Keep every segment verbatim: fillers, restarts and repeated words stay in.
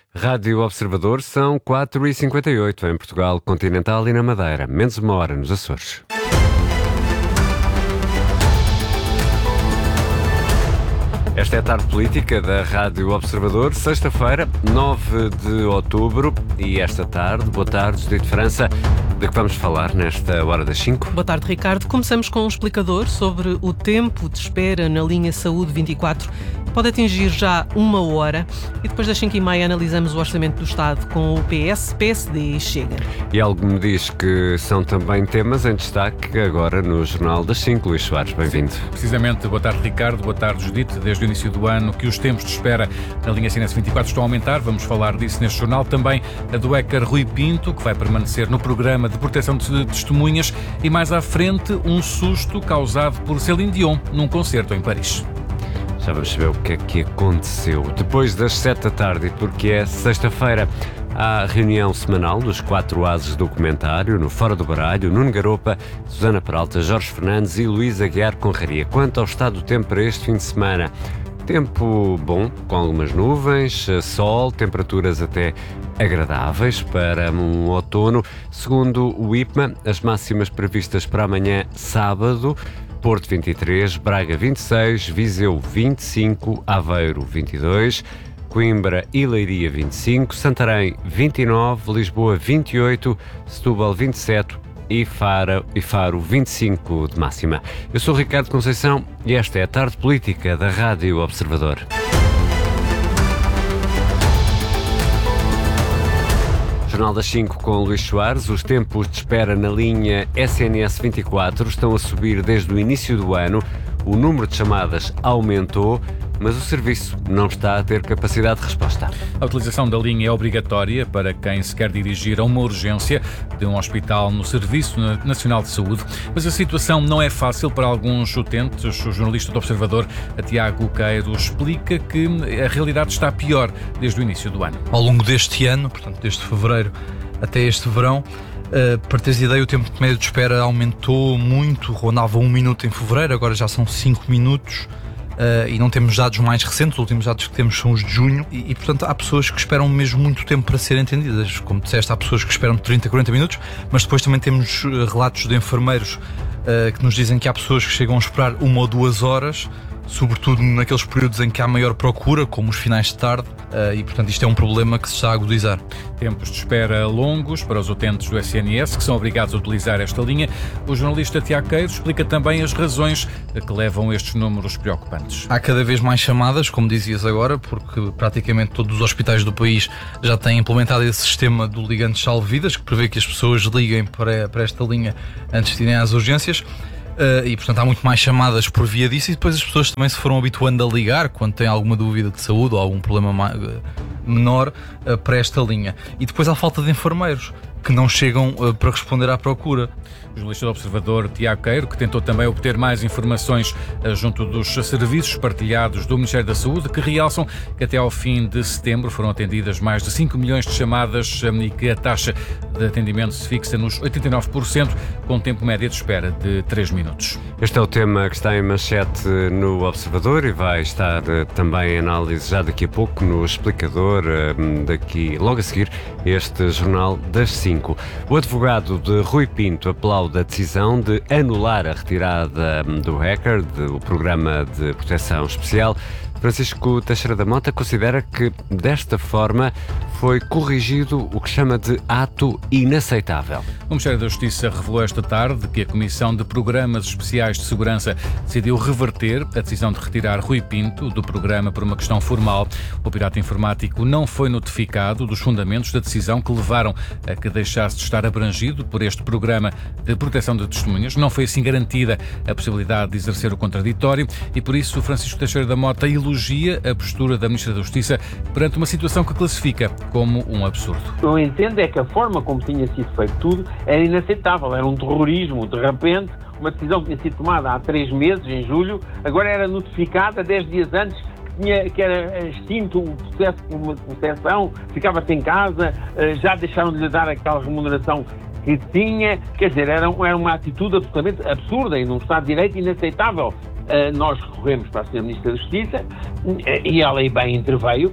Rádio Observador, são quatro e cinquenta e oito em Portugal continental e na Madeira, menos uma hora nos Açores. Esta é a tarde política da Rádio Observador, sexta-feira, nove de outubro, e esta tarde, boa tarde, Judite França, de que vamos falar nesta hora das cinco? Boa tarde, Ricardo. Começamos com um explicador sobre o tempo de espera na linha Saúde vinte e quatro. Pode atingir já uma hora, e depois das cinco e meia analisamos o Orçamento do Estado com o P S, P S D e Chega. E algo me diz que são também temas em destaque agora no Jornal das cinco. Luís Soares, bem-vindo. Precisamente, boa tarde, Ricardo, boa tarde, Judite. Desde o início do ano que os tempos de espera na linha C N S vinte e quatro estão a aumentar, vamos falar disso neste jornal. Também a do hacker Rui Pinto, que vai permanecer no programa de proteção de testemunhas, e mais à frente um susto causado por Céline Dion num concerto em Paris. Já vamos saber o que é que aconteceu. Depois das sete da tarde, e porque é sexta-feira, há reunião semanal dos quatro ases do documentário, no Fora do Baralho, Nuno Garopa, Susana Peralta, Jorge Fernandes e Luís Aguiar Conraria. Quanto ao estado do tempo para este fim de semana, tempo bom, com algumas nuvens, sol, temperaturas até agradáveis para um outono. Segundo o I P M A, as máximas previstas para amanhã, sábado: Porto vinte e três, Braga vinte e seis, Viseu vinte e cinco, Aveiro vinte e dois, Coimbra e Leiria vinte e cinco, Santarém vinte e nove, Lisboa vinte e oito, Setúbal vinte e sete e Faro, e Faro vinte e cinco de máxima. Eu sou Ricardo Conceição e esta é a tarde política da Rádio Observador. Jornal das cinco com Luís Soares. Os tempos de espera na linha S N S vinte e quatro estão a subir desde o início do ano. O número de chamadas aumentou, mas o serviço não está a ter capacidade de resposta. A utilização da linha é obrigatória para quem se quer dirigir a uma urgência de um hospital no Serviço Nacional de Saúde, mas a situação não é fácil para alguns utentes. O jornalista do Observador, Tiago Queiro, explica que a realidade está pior desde o início do ano. Ao longo deste ano, portanto desde fevereiro até este verão, Uh, para teres ideia, o tempo médio de espera aumentou muito, rondava um minuto em fevereiro, agora já são cinco minutos, uh, e não temos dados mais recentes, os últimos dados que temos são os de junho, e, e portanto há pessoas que esperam mesmo muito tempo para serem atendidas. Como disseste, há pessoas que esperam trinta, quarenta minutos, mas depois também temos uh, relatos de enfermeiros uh, que nos dizem que há pessoas que chegam a esperar uma ou duas horas, sobretudo naqueles períodos em que há maior procura, como os finais de tarde, e portanto isto é um problema que se está a agudizar. Tempos de espera longos para os utentes do S N S que são obrigados a utilizar esta linha. O jornalista Tiago Queiro explica também as razões que levam a estes números preocupantes. Há cada vez mais chamadas, como dizias agora, porque praticamente todos os hospitais do país já têm implementado esse sistema do ligante salva-vidas, que prevê que as pessoas liguem para, para esta linha antes de irem às urgências. Uh, e portanto há muito mais chamadas por via disso, e depois as pessoas também se foram habituando a ligar quando têm alguma dúvida de saúde ou algum problema mais, uh, menor uh, para esta linha. E depois há falta de enfermeiros que não chegam uh, para responder à procura. O jornalista do Observador, Tiago Queiro, que tentou também obter mais informações uh, junto dos serviços partilhados do Ministério da Saúde, que realçam que até ao fim de setembro foram atendidas mais de cinco milhões de chamadas um, e que a taxa de atendimento se fixa nos oitenta e nove por cento, com tempo médio de espera de três minutos. Este é o tema que está em manchete no Observador e vai estar uh, também em análise já daqui a pouco no Explicador, uh, daqui logo a seguir este Jornal das cinco. O advogado de Rui Pinto aplaude a decisão de anular a retirada do hacker do Programa de Proteção Especial. Francisco Teixeira da Mota considera que, desta forma, foi corrigido o que chama de ato inaceitável. O Ministério da Justiça revelou esta tarde que a Comissão de Programas Especiais de Segurança decidiu reverter a decisão de retirar Rui Pinto do programa por uma questão formal. O pirata informático não foi notificado dos fundamentos da decisão que levaram a que deixasse de estar abrangido por este programa de proteção de testemunhas. Não foi assim garantida a possibilidade de exercer o contraditório e, por isso, Francisco Teixeira da Mota elogia a postura da Ministra da Justiça perante uma situação que classifica como um absurdo. Eu entendo é que a forma como tinha sido feito tudo era inaceitável, era um terrorismo. De repente, uma decisão que tinha sido tomada há três meses, em julho, agora era notificada dez dias antes, que, tinha, que era extinto o processo de proteção, ficava-se em casa, já deixaram de lhe dar aquela remuneração que tinha, quer dizer, era, era uma atitude absolutamente absurda e num Estado de Direito inaceitável. nós recorremos para a senhora Ministra da Justiça e ela aí bem interveio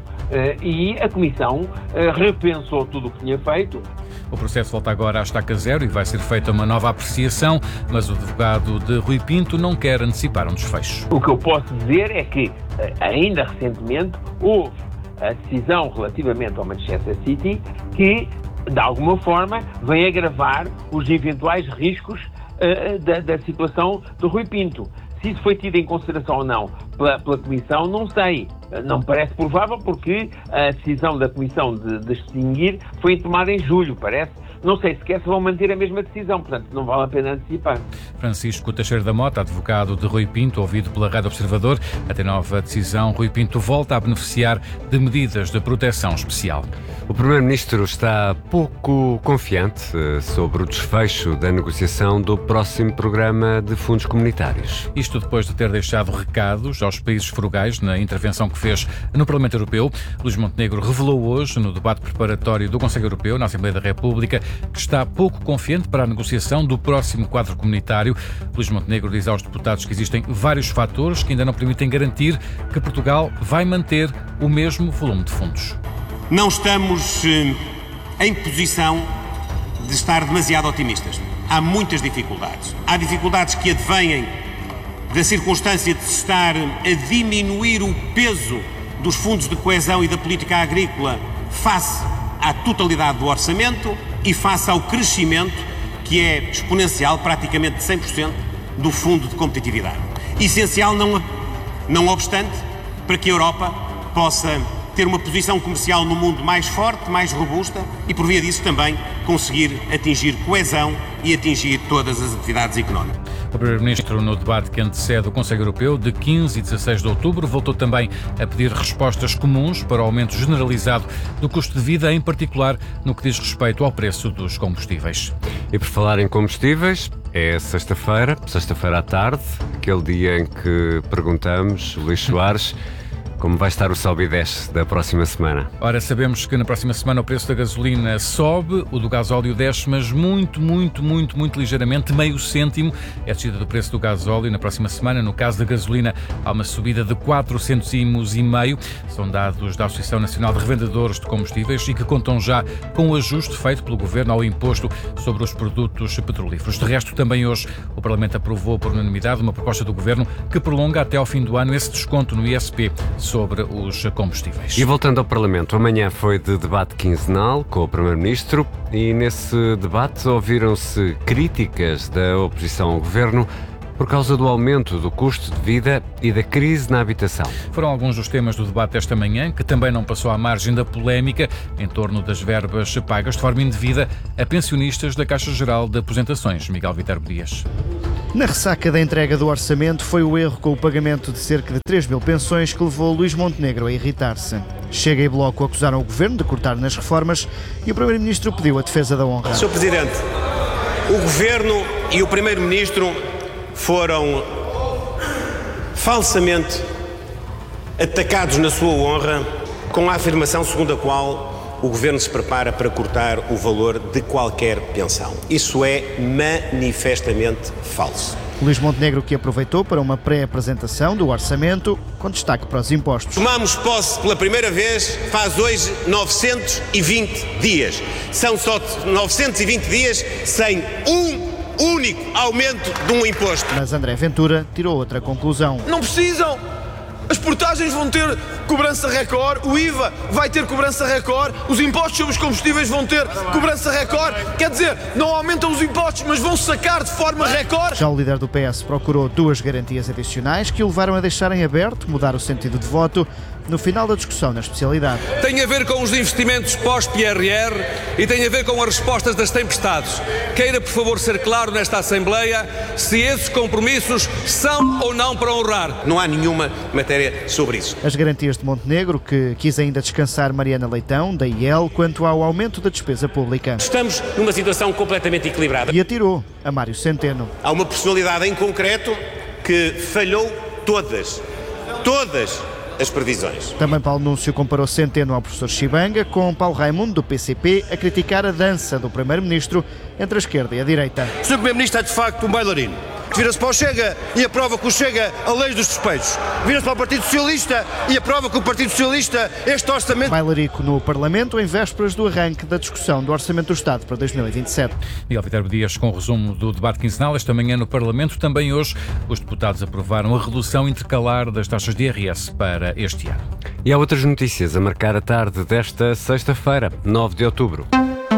e a Comissão repensou tudo o que tinha feito. O processo volta agora à estaca zero e vai ser feita uma nova apreciação, mas o advogado de Rui Pinto não quer antecipar um desfecho. O que eu posso dizer é que, ainda recentemente, houve a decisão relativamente ao Manchester City que, de alguma forma, vem agravar os eventuais riscos uh, da, da situação do Rui Pinto. Se isso foi tido em consideração ou não pela, pela Comissão, não sei. Não me parece provável porque a decisão da Comissão de, de extinguir foi tomada em julho, parece. Não sei sequer se vão manter a mesma decisão, portanto não vale a pena antecipar. Francisco Teixeira da Mota, advogado de Rui Pinto, ouvido pela Rádio Observador. Até nova decisão, Rui Pinto volta a beneficiar de medidas de proteção especial. O Primeiro-Ministro está pouco confiante sobre o desfecho da negociação do próximo programa de fundos comunitários. Isto depois de ter deixado recados aos países frugais na intervenção que fez no Parlamento Europeu. Luís Montenegro revelou hoje, no debate preparatório do Conselho Europeu, na Assembleia da República, que está pouco confiante para a negociação do próximo quadro comunitário. Luís Montenegro diz aos deputados que existem vários fatores que ainda não permitem garantir que Portugal vai manter o mesmo volume de fundos. Não estamos eh, em posição de estar demasiado otimistas. Há muitas dificuldades. Há dificuldades que advêm da circunstância de se estar a diminuir o peso dos fundos de coesão e da política agrícola face à totalidade do orçamento e face ao crescimento que é exponencial, praticamente de cem por cento, do Fundo de Competitividade. Essencial, não, não obstante, para que a Europa possa ter uma posição comercial no mundo mais forte, mais robusta e, por via disso, também conseguir atingir coesão e atingir todas as atividades económicas. O Primeiro-Ministro, no debate que antecede o Conselho Europeu de quinze e dezasseis de outubro, voltou também a pedir respostas comuns para o aumento generalizado do custo de vida, em particular no que diz respeito ao preço dos combustíveis. E por falar em combustíveis, é sexta-feira, sexta-feira à tarde, aquele dia em que perguntamos, Luís Soares, como vai estar o sobe e desce da próxima semana? Ora, sabemos que na próxima semana o preço da gasolina sobe, o do gasóleo desce, mas muito, muito, muito, muito ligeiramente, meio cêntimo. É a descida do preço do gasóleo na próxima semana. No caso da gasolina, há uma subida de quatro cêntimos e meio. São dados da Associação Nacional de Revendedores de Combustíveis e que contam já com o ajuste feito pelo Governo ao imposto sobre os produtos petrolíferos. De resto, também hoje o Parlamento aprovou por unanimidade uma proposta do Governo que prolonga até ao fim do ano esse desconto no I S P sobre os combustíveis. E voltando ao Parlamento, amanhã foi de debate quinzenal com o Primeiro-Ministro e nesse debate ouviram-se críticas da oposição ao Governo por causa do aumento do custo de vida e da crise na habitação. Foram alguns dos temas do debate desta manhã, que também não passou à margem da polémica em torno das verbas pagas de forma indevida a pensionistas da Caixa Geral de Aposentações. Miguel Viterbo Dias. Na ressaca da entrega do orçamento foi o erro com o pagamento de cerca de três mil pensões que levou Luís Montenegro a irritar-se. Chega e Bloco acusaram o Governo de cortar nas reformas e o Primeiro-Ministro pediu a defesa da honra. senhor Presidente, o Governo e o Primeiro-Ministro foram falsamente atacados na sua honra com a afirmação segundo a qual o Governo se prepara para cortar o valor de qualquer pensão. Isso é manifestamente falso. Luís Montenegro, que aproveitou para uma pré-apresentação do orçamento, com destaque para os impostos. Tomamos posse pela primeira vez faz hoje novecentos e vinte dias. São só novecentos e vinte dias sem um único aumento de um imposto. Mas André Ventura tirou outra conclusão. Não precisam! As portagens vão ter cobrança recorde, o I V A vai ter cobrança recorde, os impostos sobre os combustíveis vão ter cobrança recorde. Quer dizer, não aumentam os impostos, mas vão sacar de forma recorde. Já o líder do P S procurou duas garantias adicionais que o levaram a deixar em aberto, mudar o sentido de voto, no final da discussão na especialidade. Tem a ver com os investimentos pós-P R R e tem a ver com as respostas das tempestades. Queira, por favor, ser claro nesta Assembleia se esses compromissos são ou não para honrar. Não há nenhuma matéria sobre isso. As garantias de Montenegro, que quis ainda descansar Mariana Leitão, da I E L, quanto ao aumento da despesa pública. Estamos numa situação completamente equilibrada. E atirou a Mário Centeno. Há uma personalidade em concreto que falhou todas, todas as previsões. Também Paulo Núncio comparou Centeno ao professor Chibanga, com Paulo Raimundo, do P C P, a criticar a dança do primeiro-ministro entre a esquerda e a direita. O senhor primeiro-ministro é de facto um bailarino. Vira-se para o Chega e aprova que o Chega a lei dos despejos. Vira-se para o Partido Socialista e aprova que o Partido Socialista este orçamento... Bailarico no Parlamento em vésperas do arranque da discussão do Orçamento do Estado para dois mil e vinte e sete. Miguel Viterbo Dias com o resumo do debate quinzenal. Esta manhã no Parlamento, também hoje, os deputados aprovaram a redução intercalar das taxas de I R S para este ano. E há outras notícias a marcar a tarde desta sexta-feira, nove de outubro.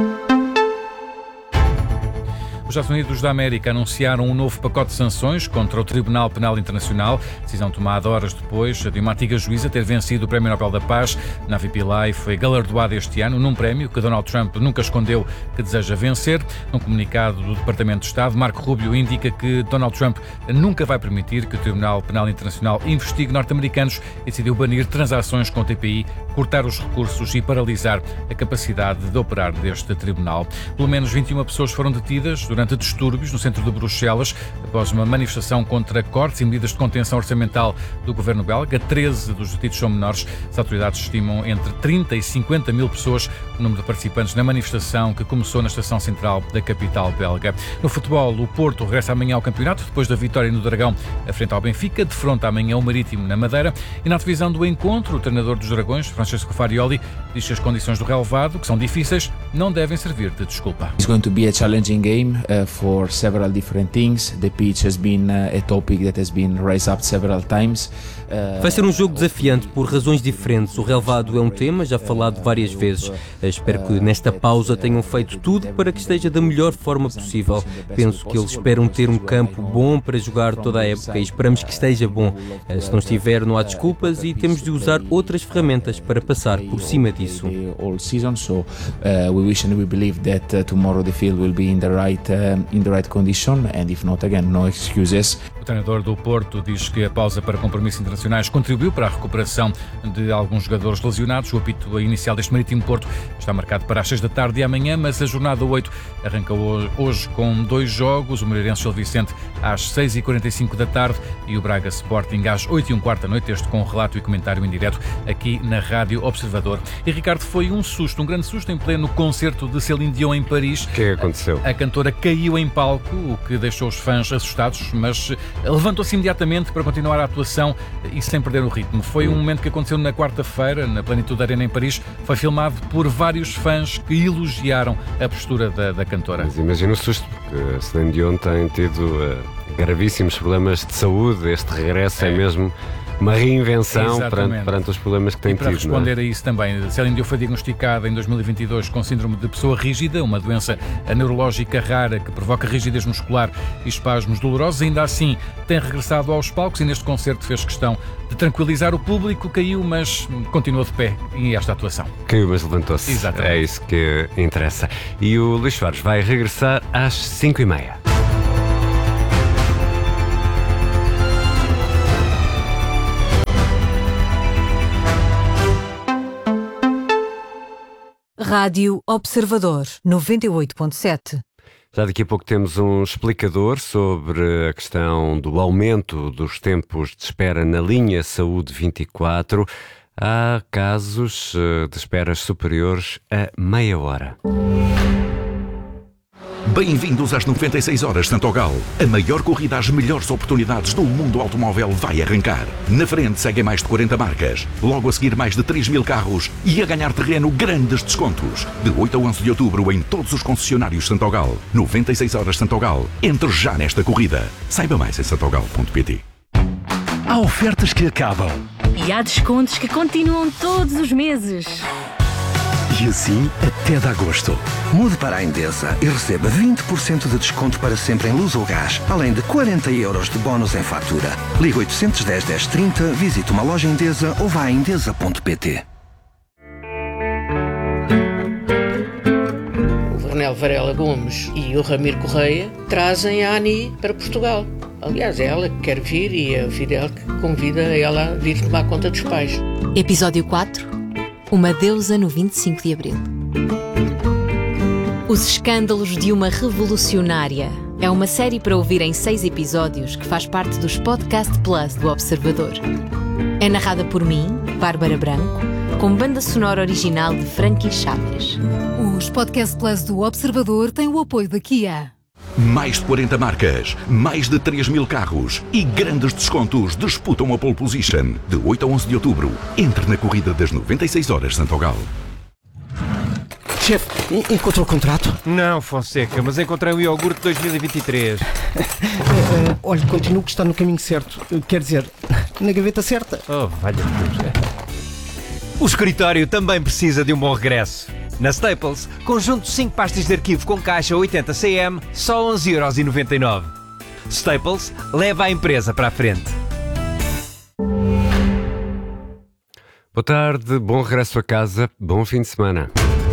Os Estados Unidos da América anunciaram um novo pacote de sanções contra o Tribunal Penal Internacional, decisão tomada horas depois de uma antiga juíza ter vencido o Prémio Nobel da Paz. Navi Pillay foi galardoada este ano num prémio que Donald Trump nunca escondeu que deseja vencer. Num comunicado do Departamento de Estado, Marco Rubio indica que Donald Trump nunca vai permitir que o Tribunal Penal Internacional investigue norte-americanos e decidiu banir transações com o T P I, cortar os recursos e paralisar a capacidade de operar deste tribunal. Pelo menos vinte e uma pessoas foram detidas durante distúrbios no centro de Bruxelas, após uma manifestação contra cortes e medidas de contenção orçamental do governo belga. treze dos detidos são menores. As autoridades estimam entre trinta e cinquenta mil pessoas o número de participantes na manifestação que começou na estação central da capital belga. No futebol, o Porto regressa amanhã ao campeonato, depois da vitória no Dragão, a frente ao Benfica, defronta amanhã o Marítimo na Madeira. E na divisão do encontro, o treinador dos Dragões, Francesco Farioli, diz que as condições do relevado, que são difíceis, não devem servir de desculpa. It's going to be a challenging game uh, for several different things. The pitch has been uh, a topic that has been raised up several times. Uh, Vai ser um jogo desafiante por razões diferentes. O relevado é um tema já falado várias vezes. Espero que nesta pausa tenham feito tudo para que esteja da melhor forma possível. Penso que eles esperam ter um campo bom para jogar toda a época e esperamos que esteja bom. Se não estiver, não há desculpas e temos de usar outras ferramentas para passar por cima disso. All season, so uh, we wish and we believe that uh, tomorrow the field will be in the right uh, in the right condition, and if not, again, no excuses. O treinador do Porto diz que a pausa para compromissos internacionais contribuiu para a recuperação de alguns jogadores lesionados. O apito inicial deste Marítimo Porto está marcado para as seis da tarde e amanhã, mas a jornada oito arranca hoje com dois jogos. O Moreirense Gil Vicente às seis e quarenta e cinco da tarde e o Braga Sporting às oito e um quarto da noite, este com relato e comentário em direto aqui na Rádio Observador. E Ricardo, foi um susto, um grande susto em pleno concerto de Céline Dion em Paris. O que é que aconteceu? A, a cantora caiu em palco, o que deixou os fãs assustados, mas levantou-se imediatamente para continuar a atuação e sem perder o ritmo. Foi um momento que aconteceu na quarta-feira, na Plenitude Arena em Paris. Foi filmado por vários fãs que elogiaram a postura da, da cantora. Mas imagina o susto, porque a Céline Dion tem tido uh, gravíssimos problemas de saúde. Este regresso é, é mesmo uma reinvenção perante, perante os problemas que tem tido. E para tido, responder não é? a isso também, Céline Dion foi diagnosticada em dois mil e vinte e dois com síndrome de pessoa rígida, uma doença neurológica rara que provoca rigidez muscular e espasmos dolorosos. Ainda assim, tem regressado aos palcos e neste concerto fez questão de tranquilizar o público. Caiu, mas continuou de pé em esta atuação. Caiu, mas levantou-se. Exatamente. É isso que interessa. E o Luís Soares vai regressar às cinco e meia. Rádio Observador, noventa e oito ponto sete. Já daqui a pouco temos um explicador sobre a questão do aumento dos tempos de espera na linha Saúde vinte e quatro. Há casos de esperas superiores a meia hora. Bem-vindos às noventa e seis horas Santogal. A maior corrida às melhores oportunidades do mundo automóvel vai arrancar. Na frente seguem mais de quarenta marcas. Logo a seguir mais de três mil carros e a ganhar terreno grandes descontos. De oito a onze de outubro em todos os concessionários Santogal. noventa e seis horas Santogal. Entre já nesta corrida. Saiba mais em santogal ponto pt. Há ofertas que acabam. E há descontos que continuam todos os meses. E assim até de agosto. Mude para a Endesa e receba vinte por cento de desconto para sempre em luz ou gás, além de quarenta euros de bónus em fatura. Ligue oito um zero, dez, trinta, visite uma loja Endesa ou vá a endesa ponto pt. O Vernel Varela Gomes e o Ramiro Correia trazem a Ani para Portugal. Aliás, é ela que quer vir e a Fidel que convida ela a vir tomar conta dos pais. Episódio quatro. Uma deusa no vinte e cinco de abril. Os escândalos de uma revolucionária. É uma série para ouvir em seis episódios que faz parte dos Podcast Plus do Observador. É narrada por mim, Bárbara Branco, com banda sonora original de Frankie Chaves. Os Podcast Plus do Observador têm o apoio da Kia. Mais de quarenta marcas, mais de três mil carros e grandes descontos disputam a pole position de oito a onze de outubro. Entre na corrida das noventa e seis horas Santogal. Chefe, encontrou o contrato? Não, Fonseca, mas encontrei o iogurte dois mil e vinte e três. uh, uh, olha, continuo que está no caminho certo. Uh, quer dizer, na gaveta certa. Oh, valha-me Deus. O escritório também precisa de um bom regresso. Na Staples, conjunto de cinco pastas de arquivo com caixa oitenta centímetros, só onze euros e noventa e nove. Staples leva a empresa para a frente. Boa tarde, bom regresso a casa, bom fim de semana.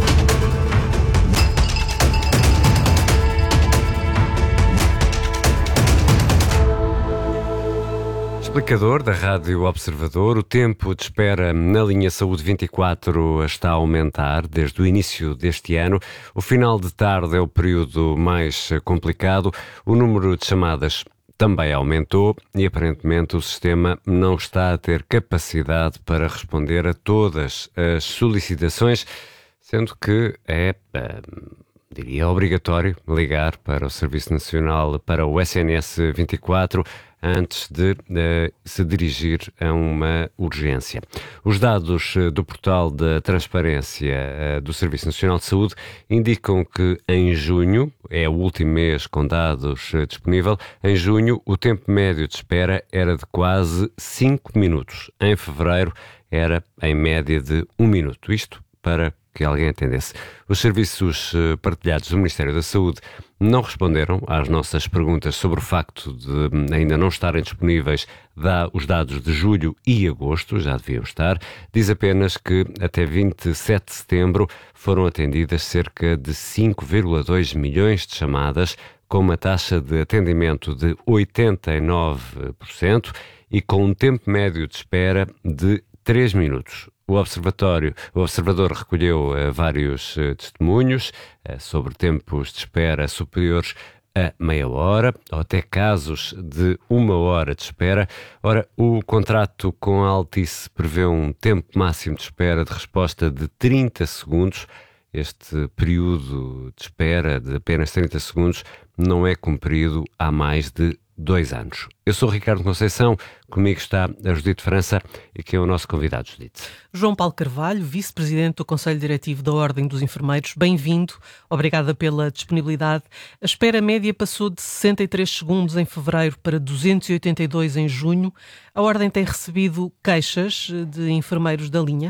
Explicador da Rádio Observador, o tempo de espera na linha Saúde vinte e quatro está a aumentar desde o início deste ano. O final de tarde é o período mais complicado. O número de chamadas também aumentou e aparentemente o sistema não está a ter capacidade para responder a todas as solicitações, sendo que é, diria, obrigatório ligar para o Serviço Nacional, para o S N S vinte e quatro, antes de uh, se dirigir a uma urgência. Os dados uh, do portal da transparência uh, do Serviço Nacional de Saúde indicam que em junho, é o último mês com dados uh, disponível, em junho o tempo médio de espera era de quase cinco minutos. Em fevereiro era em média de um minuto. Isto para que alguém entendesse. Os serviços uh, partilhados do Ministério da Saúde não responderam às nossas perguntas sobre o facto de ainda não estarem disponíveis da, os dados de julho e agosto, já deviam estar. Diz apenas que até vinte e sete de setembro foram atendidas cerca de cinco vírgula dois milhões de chamadas, com uma taxa de atendimento de oitenta e nove por cento e com um tempo médio de espera de três minutos. O Observatório, o Observador recolheu uh, vários uh, testemunhos uh, sobre tempos de espera superiores a meia hora, ou até casos de uma hora de espera. Ora, o contrato com a Altice prevê um tempo máximo de espera de resposta de trinta segundos. Este período de espera de apenas trinta segundos não é cumprido há mais de dois anos. Eu sou Ricardo Conceição, comigo está a Judite França e que é o nosso convidado, Judite. João Paulo Carvalho, vice-presidente do Conselho Diretivo da Ordem dos Enfermeiros, bem-vindo, obrigada pela disponibilidade. A espera média passou de sessenta e três segundos em fevereiro para duzentos e oitenta e dois em junho. A Ordem tem recebido queixas de enfermeiros da linha?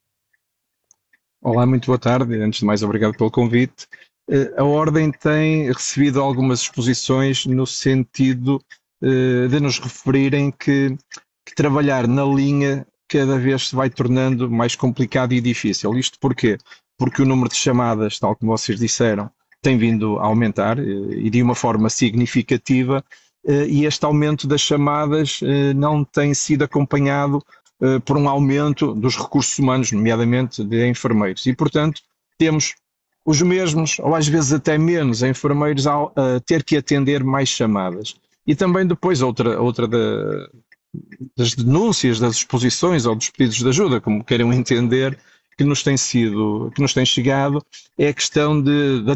Olá, muito boa tarde. Antes de mais, obrigado pelo convite. A Ordem tem recebido algumas exposições no sentido uh, de nos referirem que, que trabalhar na linha cada vez se vai tornando mais complicado e difícil. Isto porquê? Porque o número de chamadas, tal como vocês disseram, tem vindo a aumentar uh, e de uma forma significativa uh, e este aumento das chamadas uh, não tem sido acompanhado uh, por um aumento dos recursos humanos, nomeadamente de enfermeiros. E, portanto, temos os mesmos, ou às vezes até menos, enfermeiros a, a ter que atender mais chamadas. E também depois outra, outra da, das denúncias, das exposições ou dos pedidos de ajuda, como queiram entender, que nos tem sido, que nos tem chegado, é a questão de, de